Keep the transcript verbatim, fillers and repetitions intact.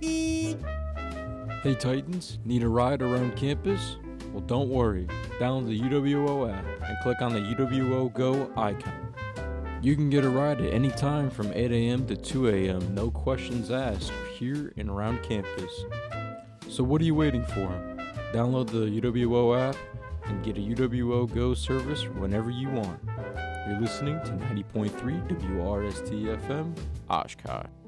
Hey Titans, need a ride around campus? Well, don't worry. Download the U W O app and click on the U W O Go icon. You can get a ride at any time from eight a.m. to two a.m. No questions asked here and around campus. So what are you waiting for? Download the U W O app and get a U W O Go service whenever you want. You're listening to ninety point three W R S T F M, Oshkosh.